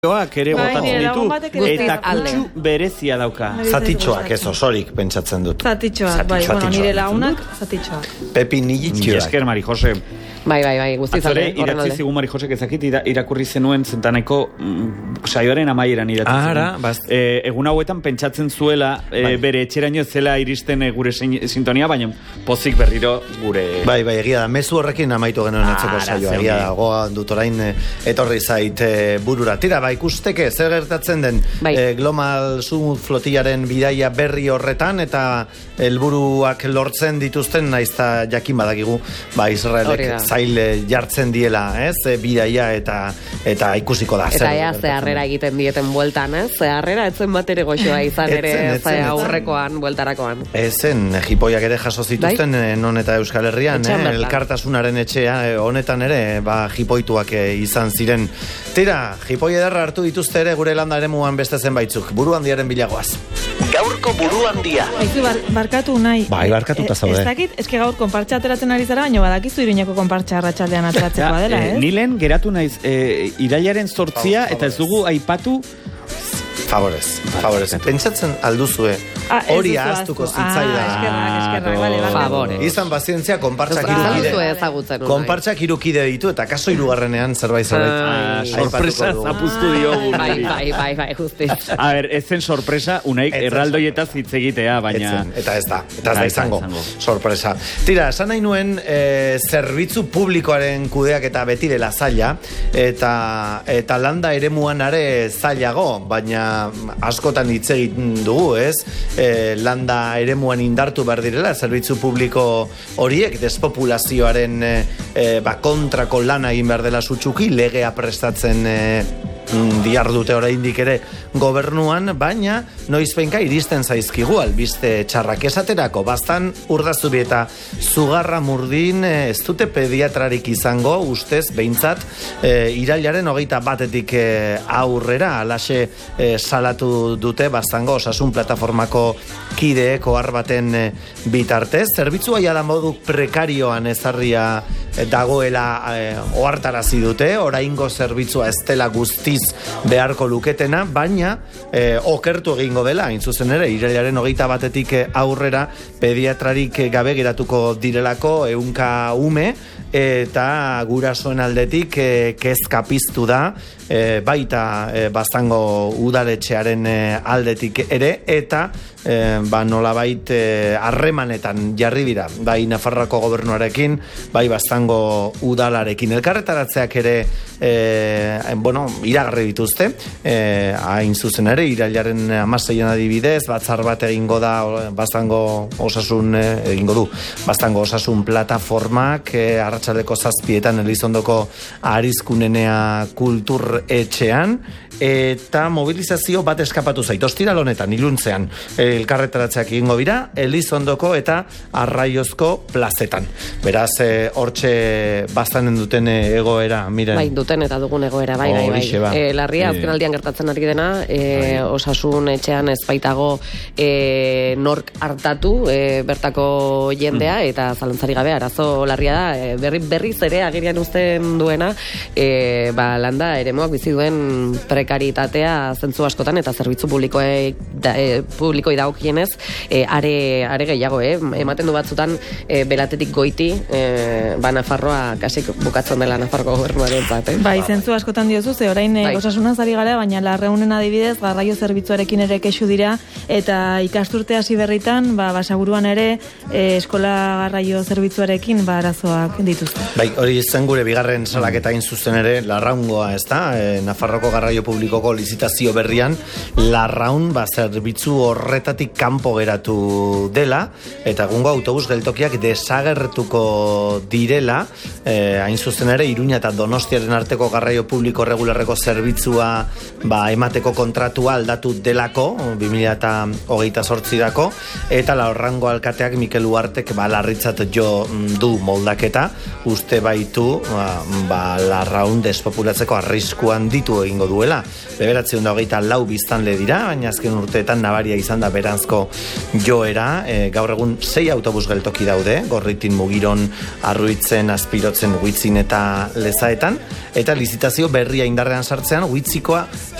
ere botatzen ditu, eta kutsu berezia dauka. Zatitxoak ez osorik pentsatzen dut. Zatitxoak, bai, nire lagunak, zatitxoak. Pepi nilitxoak. Esker, Mari Jose. Bai, guztiz alde. Atzore, idatzi zigun Mari Josek ezakit, irakurri zenuen zentanaiko saioaren amaieran idatzi. Egun hauetan pentsatzen zuela, bere etxeraino zela iristen gure sintonia, baina pozik berriro gure... Bai, egia da, mezu horrekin amaitu genuen etzeko saioa. Egia da, goa dut orain etorri zait burura. Tira, ikusteke, zer gertatzen den Global Summit flotillaren bidaia berri horretan, eta helburuak lortzen dituzten, naizta jakin badakigu, Israelek zail jartzen diela, bidaia eta ikusiko da. Eta ze harrera egiten dieten bueltan, ze harrera etzen bat ere goxoa izan ere aurrekoan, bueltarakoan. Ezen, jipoiak ere jaso zituzten non eta Euskal Herrian, elkartasunaren etxea, honetan ere, jipoituak izan ziren. Tira, jipoi ederra hartu dituzte ere gure landa eremuan beste zenbaitzuk. Buru handiaren bilagoaz. Gaurko buru handia. Barkatu nahi. Barkatuta zaude. Ez dakit, eski gaur konpartxa ateratzen ari zara, baina badakizu Iruñeko konpartxa arratsaldean ateratzeko dela, ez? Nilen geratu naiz, irailaren 8 eta ez dugu aipatu... Favorez. Pentsatzen alduzue, hori ahaztuko zitzaida. Eskerrak. Izan pazientzia, konpartxak irukide ditu, eta kaso hirugarrenean zerbait. Sorpresa zapuztu diogu. Bai, justiz. A ber, ez zen sorpresa, unaik erraldoietaz hitz egitea, baina... Eta ez da izango sorpresa. Tira, esan nahi nuen, zerbitzu publikoaren kudeak eta beti dela zaila, eta landa eremuan are zailago, baina askotan hitz egiten dugu, ez? Landa eremuan indartu behar direla, zerbitzu publiko horiek, despopulazioaren kontrako lana egin behar dela sutsuki, legea prestatzen diardute oraindik ere gobernuan, baina noizbenka iristen zaizkigu albiste txarrak esaterako, bastan Urdazzubi eta Zugarramurdin ez dute pediatrarik izango, ustez behintzat irailaren 21-etik aurrera, alaxe salatu dute bastango osasun plataformako kideek ohar baten bitartez, zerbitzua da modu prekarioan ezarria dagoela ohartarazi dute, oraingo zerbitzua ez dela guztiz beharko luketena, baina okertu egingo dela, hain zuzen ere, irailaren 21-etik aurrera pediatrarik gabe geratuko direlako 100 ume, eta gurasoen aldetik kezka piztu da, baita Baztango udaletxearen aldetik ere, eta nolabait harremanetan jarri dira, bai Nafarroako gobernuarekin, bai Baztango udalarekin. Elkarretaratzeak ere iragarri dituzte, hain zuzen ere, irailaren 16an adibidez, batzar bat egingo da Baztango osasun plataformak, arratsaldeko 7 Elizondoko Arizkunenea kultur etxean, eta mobilizazio bat eskapatu zait. Ostiral honetan, iluntzean, elkarretaratzeak egingo dira, Elizondoko eta Arraiozko plazetan. Beraz, hortxe Baztanen duten egoera, miren. Bai, duten eta dugun egoera, bai. Larria, azken aldian gertatzen ari dena, osasun etxean ez baitago nork hartatu bertako jendea, eta zalantzari gabe, arazo larria da, berriz ere agirian uzten duena, landa eremuak bizi duen prekaritatea zentzu askotan, eta zerbitzu publikoi dagokienez are gehiago, ematen du batzutan belatetik goiti Nafarroa kasik bukatzen dela Nafarroko gobernuaren zat. Bai, zentzu askotan diozu, ze orain osasunaz ari gara, baina Larreunen adibidez garraio zerbitzuarekin ere kexu dira, eta ikasturte hasi berritan, Basaburuan ere eskola garraio zerbitzuarekin arazoak dituzte. Bai, hori zen gure bigarren salaketa zuzen ere, Larraungoa, ez da? Nafarroko garraio publikoko lizitazio berrian, Larraun zerbitzu horretatik kanpo geratu dela, eta egungo autobus geltokiak desagertuko direla, hain zuzen ere, Iruña eta Donostiaren arteko garraio publiko regularreko zerbitzua emateko kontratua aldatu delako, 2028 eta Larraungo alkateak Mikel Uartek larritzat jo du moldaketa, uste baitu Larraun despopulatzeko arriskuan ditu egingo duela. 924 biztanle dira, baina azken urteetan nabaria izan da beranzko joera. Gaur egun 6 autobus geltoki daude, Gorritin, Mugiron, Arruitzen, Azpirotzen, Huitzin eta Lezaetan, eta lizitazio berria indarrean sartzean, Witzikoa